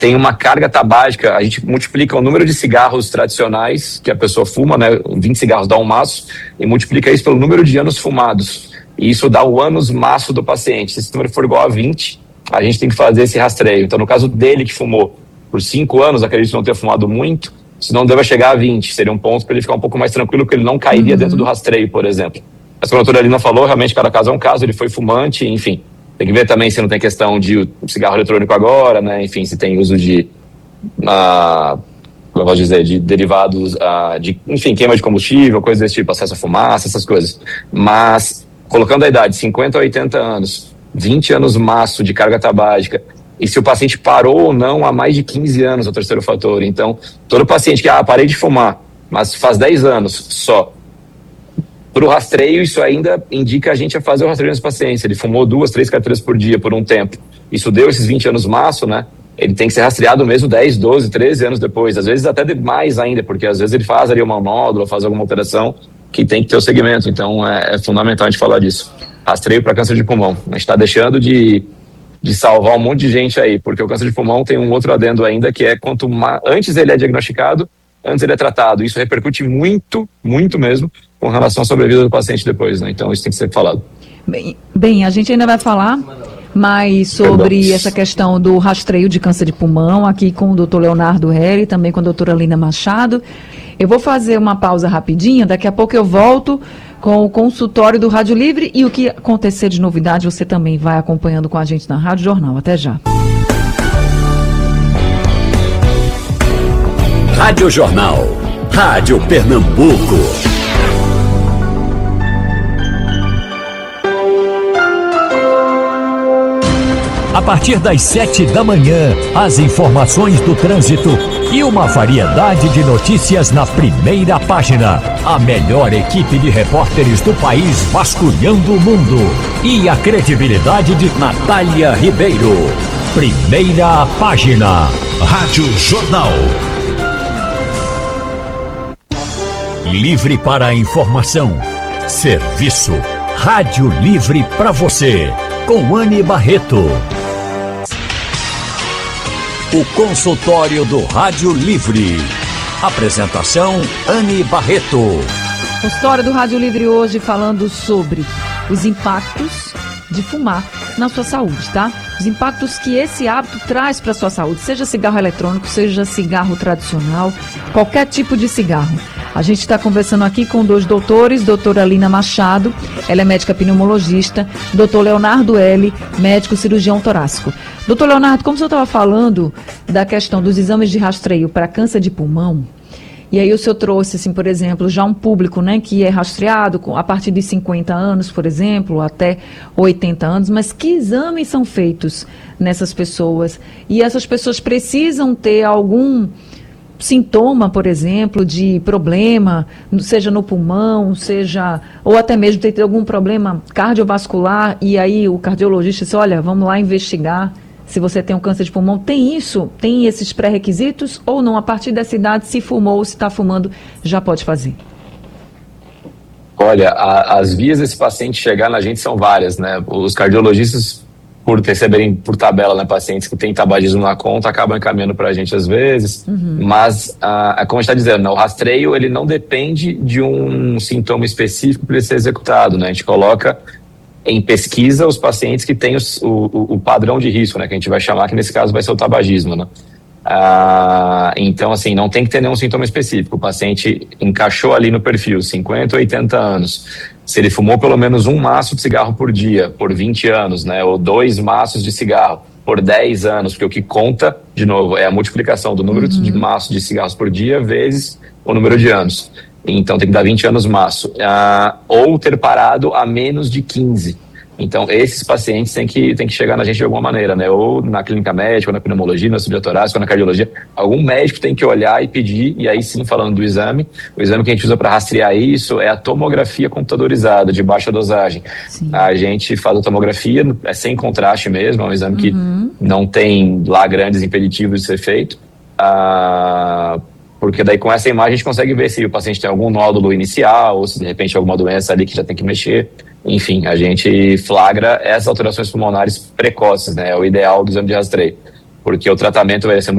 tem uma carga tabágica, a gente multiplica o número de cigarros tradicionais que a pessoa fuma, né, 20 cigarros dá um maço, e multiplica isso pelo número de anos fumados. E isso dá o ânus maço do paciente. Se esse número for igual a 20, a gente tem que fazer esse rastreio. Então, no caso dele que fumou por 5 anos, acredito não ter fumado muito, se não deve chegar a 20, seria um ponto para ele ficar um pouco mais tranquilo, porque ele não cairia dentro do rastreio, por exemplo. Mas como a doutora Alina falou, realmente cada caso é um caso, ele foi fumante, enfim. Tem que ver também se não tem questão de cigarro eletrônico agora, né? Enfim, se tem uso de, como eu vou dizer, de derivados, enfim, queima de combustível, coisas desse tipo, acesso à fumaça, essas coisas. Mas, colocando a idade, 50 a 80 anos, 20 anos maço de carga tabágica, e se o paciente parou ou não há mais de 15 anos, é o terceiro fator. Então, todo paciente que, parei de fumar, mas faz 10 anos só, para o rastreio, isso ainda indica a gente a fazer o rastreio nesse paciente. Ele fumou 2, 3 carteiras por dia por um tempo. Isso deu esses 20 anos maço, né? Ele tem que ser rastreado mesmo 10, 12, 13 anos depois. Às vezes até mais ainda, porque às vezes ele faz ali uma nódula, faz alguma alteração que tem que ter o segmento. Então é fundamental a gente falar disso. Rastreio para câncer de pulmão. A gente está deixando de salvar um monte de gente aí, porque o câncer de pulmão tem um outro adendo ainda, que é antes ele é diagnosticado, antes ele é tratado. Isso repercute muito, muito mesmo, com relação à sobrevida do paciente depois, né? Então isso tem que ser falado. Bem, a gente ainda vai falar mais sobre essa questão do rastreio de câncer de pulmão, aqui com o Dr. Leonardo Heri, também com a doutora Alina Machado. Eu vou fazer uma pausa rapidinho, daqui a pouco eu volto com o consultório do Rádio Livre e o que acontecer de novidade você também vai acompanhando com a gente na Rádio Jornal. Até já. Rádio Jornal, Rádio Pernambuco. A partir das 7 da manhã, as informações do trânsito e uma variedade de notícias na primeira página. A melhor equipe de repórteres do país vasculhando o mundo. E a credibilidade de Natália Ribeiro. Primeira página. Rádio Jornal. Livre para a informação. Serviço. Rádio Livre para você. Com Anne Barreto. O consultório do Rádio Livre. Apresentação, Anne Barreto. Consultório do Rádio Livre hoje falando sobre os impactos de fumar na sua saúde, tá? Os impactos que esse hábito traz para a sua saúde, seja cigarro eletrônico, seja cigarro tradicional, qualquer tipo de cigarro. A gente está conversando aqui com 2 doutores, doutora Alina Machado, ela é médica pneumologista, doutor Leonardo Heri, médico cirurgião torácico. Doutor Leonardo, como o senhor estava falando da questão dos exames de rastreio para câncer de pulmão, e aí o senhor trouxe, assim, por exemplo, já um público, né, que é rastreado a partir de 50 anos, por exemplo, até 80 anos, mas que exames são feitos nessas pessoas? E essas pessoas precisam ter algum sintoma, por exemplo, de problema, seja no pulmão, seja, ou até mesmo ter algum problema cardiovascular, e aí o cardiologista diz, olha, vamos lá investigar se você tem um câncer de pulmão. Tem isso? Tem esses pré-requisitos ou não? A partir dessa idade, se fumou ou se está fumando, já pode fazer? Olha, as vias desse paciente chegar na gente são várias, né? Os cardiologistas, por receberem por tabela, né, pacientes que têm tabagismo na conta, acabam encaminhando para a gente às vezes, mas, como a gente está dizendo, né, o rastreio ele não depende de um sintoma específico para ele ser executado, né? A gente coloca em pesquisa os pacientes que têm o padrão de risco, né, que a gente vai chamar, que nesse caso vai ser o tabagismo, né? Então, assim, não tem que ter nenhum sintoma específico. O paciente encaixou ali no perfil, 50, 80 anos. Se ele fumou pelo menos um maço de cigarro por dia, por 20 anos, né? Ou 2 maços de cigarro por 10 anos, porque o que conta, de novo, é a multiplicação do número de maços de cigarros por dia vezes o número de anos. Então tem que dar 20 anos maço. Ou ter parado a menos de 15. Então, esses pacientes têm que chegar na gente de alguma maneira, né? Ou na clínica médica, ou na pneumologia, na cirurgia torácica, ou na cardiologia. Algum médico tem que olhar e pedir, e aí sim, falando do exame, o exame que a gente usa para rastrear isso é a tomografia computadorizada, de baixa dosagem. Sim. A gente faz a tomografia, é sem contraste mesmo, é um exame que não tem lá grandes impeditivos de ser feito. Porque daí com essa imagem a gente consegue ver se o paciente tem algum nódulo inicial, ou se de repente alguma doença ali que já tem que mexer. Enfim, a gente flagra essas alterações pulmonares precoces, né? É o ideal do exame de rastreio, porque o tratamento vai ser muito